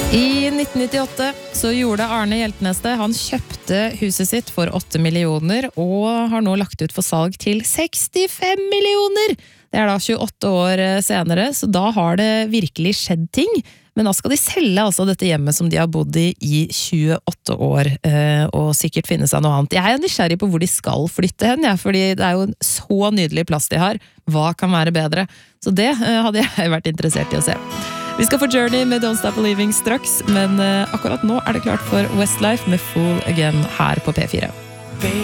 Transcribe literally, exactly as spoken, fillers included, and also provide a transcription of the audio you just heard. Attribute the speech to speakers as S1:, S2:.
S1: I nitten nittiåtte så gjorde Arne Hjeltnes det. Han kjøpte huset sitt for åtte millioner og har nå lagt ut for salg til sekstifem millioner. Det er da tjueåtte år senere, så da har det virkelig skjedd ting. Men da skal de selge altså dette hjemmet som de har bodd i i tjueåtte år, og sikkert finne seg noe annet. Jeg er nysgjerrig på hvor de skal flytte hen, ja, fordi det er jo en så nydelig plass de har. Hva kan være bedre? Så det hadde jeg vært interessert i å se. Vi skal få Journey med Don't Stop Believing straks, men akkurat nå er det klart for Westlife med Fool Again her på P fire.